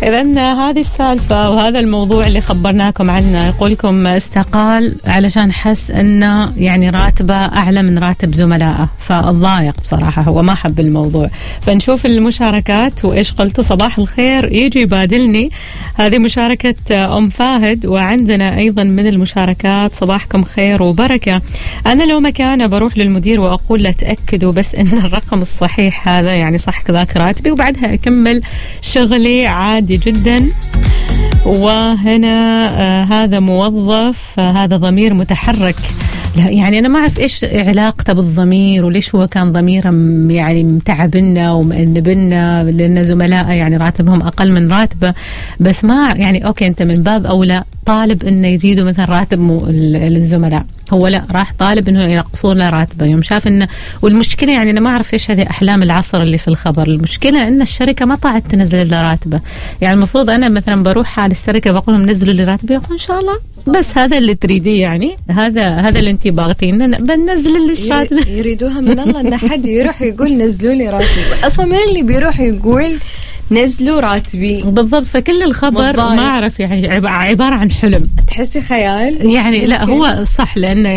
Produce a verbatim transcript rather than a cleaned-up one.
إذن هذه السالفة وهذا الموضوع اللي خبرناكم عنه. يقولكم استقال علشان حس أنه يعني راتبه أعلى من راتب زملائه، فالضايق بصراحة، هو ما حب الموضوع. فنشوف المشاركات وإيش قلتوا. صباح الخير، يجي يبادلني. هذه مشاركة أم فاهد. وعندنا أيضا من المشاركات صباحكم خير وبركة. أنا لو مكانه بروح للمدير وأقول له تأكدوا بس إن الرقم الصحيح هذا، يعني صح كذاك راتبي، وبعدها أكمل شغلي عادي جدا. وهنا آه هذا موظف، آه هذا ضمير متحرك. لا يعني أنا ما أعرف إيش علاقته بالضمير، وليش هو كان ضميره يعني متعبنا ومأنبنا، لأن زملائه يعني راتبهم أقل من راتبه. بس ما يعني أوكي، أنت من باب أولى طالب إنه يزيدوا مثلا راتب الزملاء، هو لا راح طالب إنه ينقصون له راتبه يوم شاف إنه. والمشكلة يعني أنا ما أعرف إيش هذه أحلام العصر اللي في الخبر. المشكلة إن الشركة ما طاعت تنزل له راتبه. يعني المفروض أنا مثلا بروح على الشركة بقول لهم نزلوا لي راتبي، يقول إن شاء الله بس هذا اللي تريديه، يعني هذا هذا اللي انتي باغتين بنزل لي راتبه. يريدوها من الله ان حد يروح يقول نزلوا لي راتبي. اصلا من اللي بيروح يقول نزلوا راتبي بالضبط؟ فكل الخبر مضايق. ما اعرف يعني عبارة عن حلم، تحسي خيال يعني. لا هو صح، لأنه